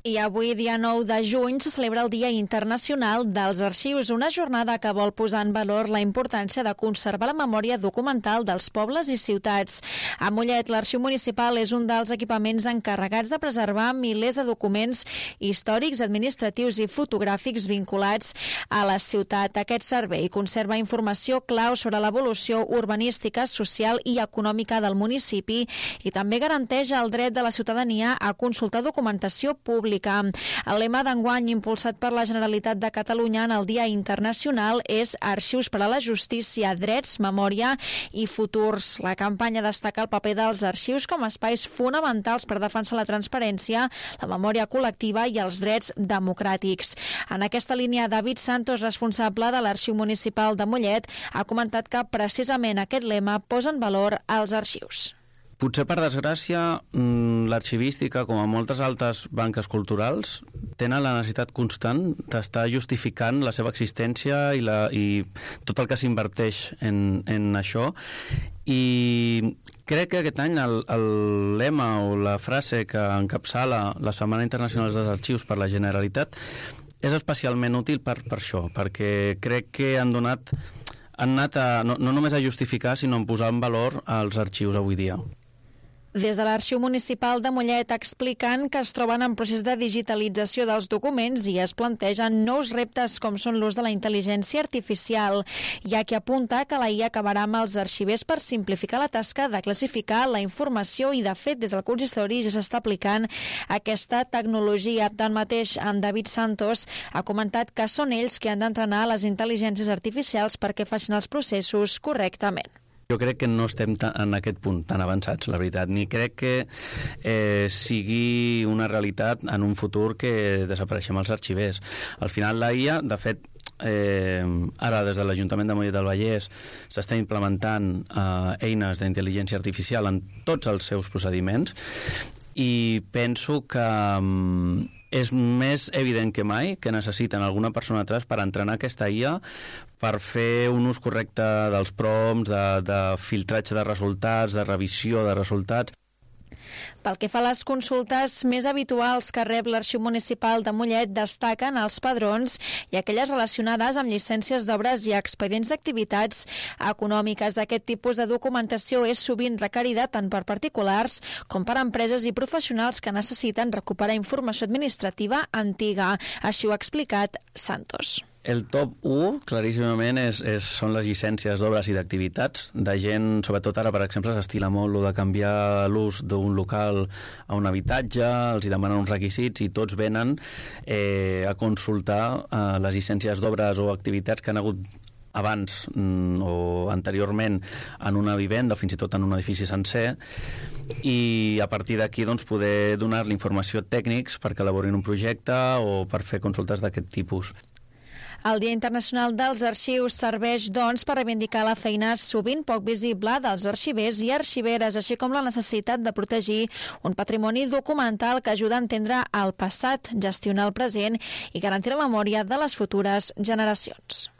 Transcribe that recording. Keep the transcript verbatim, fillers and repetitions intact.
I avui, dia nou de juny, se celebra el Dia Internacional dels Arxius, una jornada que vol posar en valor la importància de conservar la memòria documental dels pobles i ciutats. A Mollet, l'Arxiu Municipal és un dels equipaments encarregats de preservar milers de documents històrics, administratius i fotogràfics vinculats a la ciutat. Aquest servei conserva informació clau sobre l'evolució urbanística, social i econòmica del municipi i també garanteix el dret de la ciutadania a consultar documentació pública. El lema d'enguany, impulsat per la Generalitat de Catalunya en el Dia Internacional, és Arxius per a la Justícia, Drets, Memòria i Futurs. La campanya destaca el paper dels arxius com a espais fonamentals per defensar la transparència, la memòria col·lectiva i els drets democràtics. En aquesta línia, David Santos, responsable de l'Arxiu Municipal de Mollet, ha comentat que precisament aquest lema posa en valor els arxius. Potser, per desgràcia, l'arxivística, com a moltes altres banques culturals, tenen la necessitat constant d'estar justificant la seva existència i, la, i tot el que s'inverteix en, en això. I crec que aquest any el, el lema o la frase que encapçala la Setmana Internacional dels Arxius per la Generalitat és especialment útil per, per això, perquè crec que han donat han anat a, no, no només a justificar, sinó a posar en valor els arxius avui dia. Des de l'Arxiu Municipal de Mollet expliquen que es troben en procés de digitalització dels documents i es plantegen nous reptes com són l'ús de la intel·ligència artificial, ja que apunta que la I A acabarà amb els arxivers per simplificar la tasca de classificar la informació i, de fet, des del consistori ja s'està aplicant aquesta tecnologia. Tanmateix, en David Santos ha comentat que són ells que han d'entrenar les intel·ligències artificials perquè facin els processos correctament. Jo crec que no estem en aquest punt tan avançats, la veritat, ni crec que eh, sigui una realitat en un futur que desapareixem els arxivers. Al final la I A, de fet, eh, ara des de l'Ajuntament de Mollet del Vallès s'està implementant eh, eines d'intel·ligència artificial en tots els seus procediments i penso que eh, és més evident que mai que necessiten alguna persona atrás per entrenar aquesta I A per fer un ús correcte dels prompts, de, de filtratge de resultats, de revisió de resultats. Pel que fa a les consultes més habituals que rep l'Arxiu Municipal de Mollet, destaquen els padrons i aquelles relacionades amb llicències d'obres i expedients d'activitats econòmiques. Aquest tipus de documentació és sovint requerida tant per particulars com per empreses i professionals que necessiten recuperar informació administrativa antiga. Així ho ha explicat Santos. El top u, claríssimament, és, és, són les llicències d'obres i d'activitats de gent, sobretot ara, per exemple, s'estila molt lo de canviar l'ús d'un local a un habitatge, els hi demanen uns requisits i tots venen eh, a consultar eh, les llicències d'obres o activitats que han hagut abans mm, o anteriorment en una vivenda o fins i tot en un edifici sencer, i a partir d'aquí doncs, poder donar-li informació tècnics perquè elaborin un projecte o per fer consultes d'aquest tipus. El Dia Internacional dels Arxius serveix, doncs, per reivindicar la feina sovint poc visible dels arxivers i arxiveres, així com la necessitat de protegir un patrimoni documental que ajuda a entendre el passat, gestionar el present i garantir la memòria de les futures generacions.